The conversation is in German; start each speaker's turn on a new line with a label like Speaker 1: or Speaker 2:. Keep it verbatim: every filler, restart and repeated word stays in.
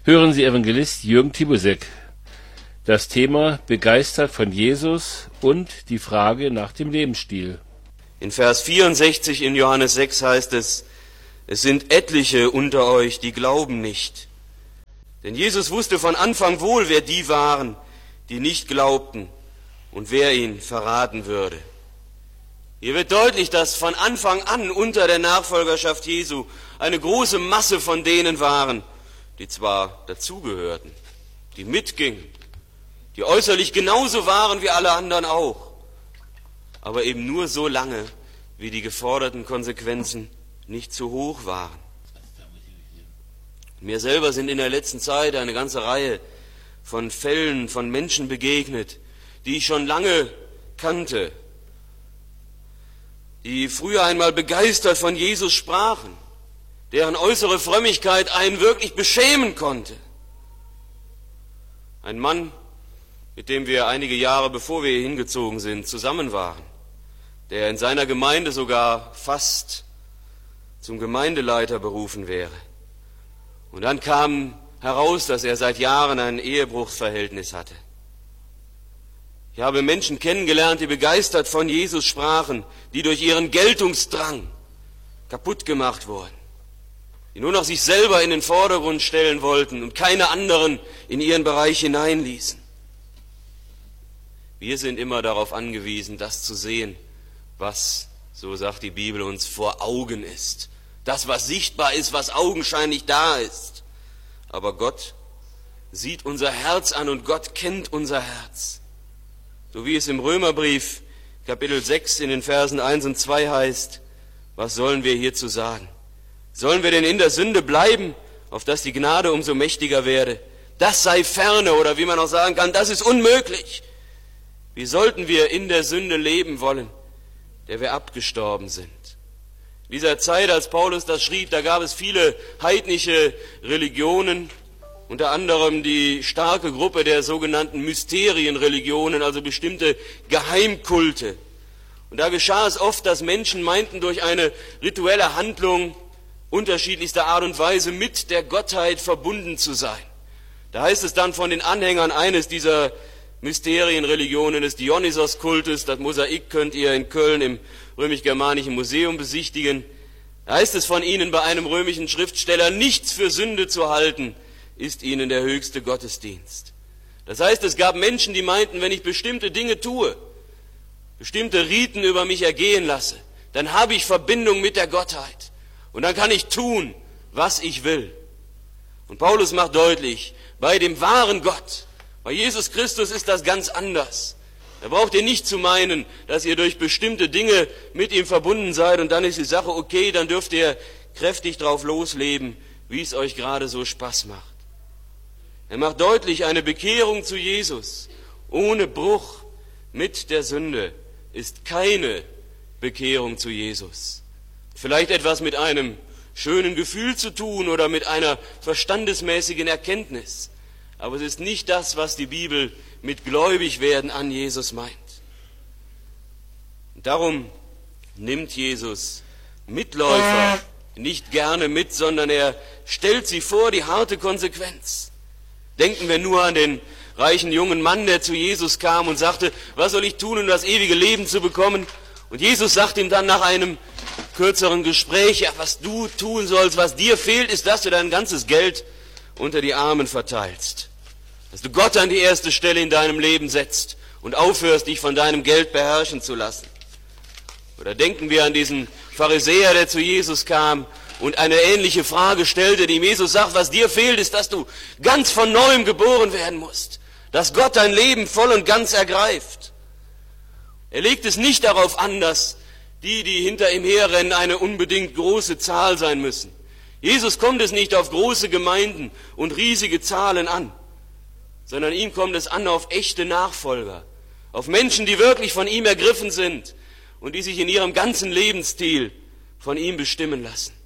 Speaker 1: Hören Sie Evangelist Jürgen Tibusek. Das Thema begeistert von Jesus und die Frage nach dem Lebensstil.
Speaker 2: In Vers vierundsechzig in Johannes sechs heißt es, es sind etliche unter euch, die glauben nicht. Denn Jesus wusste von Anfang wohl, wer die waren, die nicht glaubten und wer ihn verraten würde. Hier wird deutlich, dass von Anfang an unter der Nachfolgerschaft Jesu eine große Masse von denen waren, die zwar dazugehörten, die mitgingen, die äußerlich genauso waren wie alle anderen auch, aber eben nur so lange, wie die geforderten Konsequenzen nicht zu hoch waren. Mir selber sind in der letzten Zeit eine ganze Reihe von Fällen von Menschen begegnet, die ich schon lange kannte, die früher einmal begeistert von Jesus sprachen, deren äußere Frömmigkeit einen wirklich beschämen konnte. Ein Mann, mit dem wir einige Jahre bevor wir hier hingezogen sind, zusammen waren, der in seiner Gemeinde sogar fast zum Gemeindeleiter berufen wäre. Und dann kam heraus, dass er seit Jahren ein Ehebruchsverhältnis hatte. Ich habe Menschen kennengelernt, die begeistert von Jesus sprachen, die durch ihren Geltungsdrang kaputt gemacht wurden, die nur noch sich selber in den Vordergrund stellen wollten und keine anderen in ihren Bereich hineinließen. Wir sind immer darauf angewiesen, das zu sehen, was, so sagt die Bibel, uns vor Augen ist. Das, was sichtbar ist, was augenscheinlich da ist. Aber Gott sieht unser Herz an und Gott kennt unser Herz. So wie es im Römerbrief Kapitel sechs in den Versen eins und zwei heißt, was sollen wir hierzu sagen? Sollen wir denn in der Sünde bleiben, auf dass die Gnade umso mächtiger werde? Das sei ferne, oder wie man auch sagen kann, das ist unmöglich. Wie sollten wir in der Sünde leben wollen, der wir abgestorben sind? In dieser Zeit, als Paulus das schrieb, da gab es viele heidnische Religionen, unter anderem die starke Gruppe der sogenannten Mysterienreligionen, also bestimmte Geheimkulte. Und da geschah es oft, dass Menschen meinten, durch eine rituelle Handlung unterschiedlichster Art und Weise mit der Gottheit verbunden zu sein. Da heißt es dann von den Anhängern eines dieser Mysterienreligionen, des Dionysos-Kultes, das Mosaik könnt ihr in Köln im römisch-germanischen Museum besichtigen. Da heißt es von ihnen bei einem römischen Schriftsteller, nichts für Sünde zu halten, ist ihnen der höchste Gottesdienst. Das heißt, es gab Menschen, die meinten, wenn ich bestimmte Dinge tue, bestimmte Riten über mich ergehen lasse, dann habe ich Verbindung mit der Gottheit. Und dann kann ich tun, was ich will. Und Paulus macht deutlich, bei dem wahren Gott, bei Jesus Christus ist das ganz anders. Da braucht ihr nicht zu meinen, dass ihr durch bestimmte Dinge mit ihm verbunden seid und dann ist die Sache okay, dann dürft ihr kräftig drauf losleben, wie es euch gerade so Spaß macht. Er macht deutlich, eine Bekehrung zu Jesus ohne Bruch mit der Sünde ist keine Bekehrung zu Jesus. Vielleicht etwas mit einem schönen Gefühl zu tun oder mit einer verstandesmäßigen Erkenntnis. Aber es ist nicht das, was die Bibel mit Gläubigwerden an Jesus meint. Und darum nimmt Jesus Mitläufer nicht gerne mit, sondern er stellt sie vor die harte Konsequenz. Denken wir nur an den reichen jungen Mann, der zu Jesus kam und sagte, was soll ich tun, um das ewige Leben zu bekommen? Und Jesus sagt ihm dann nach einem kürzeren Gespräch, ja, was du tun sollst, was dir fehlt, ist, dass du dein ganzes Geld unter die Armen verteilst. Dass du Gott an die erste Stelle in deinem Leben setzt und aufhörst, dich von deinem Geld beherrschen zu lassen. Oder denken wir an diesen Pharisäer, der zu Jesus kam und eine ähnliche Frage stellte, die ihm Jesus sagt, was dir fehlt, ist, dass du ganz von Neuem geboren werden musst. Dass Gott dein Leben voll und ganz ergreift. Er legt es nicht darauf an, dass die, die hinter ihm herrennen, eine unbedingt große Zahl sein müssen. Jesus kommt es nicht auf große Gemeinden und riesige Zahlen an, sondern ihm kommt es an auf echte Nachfolger, auf Menschen, die wirklich von ihm ergriffen sind und die sich in ihrem ganzen Lebensstil von ihm bestimmen lassen.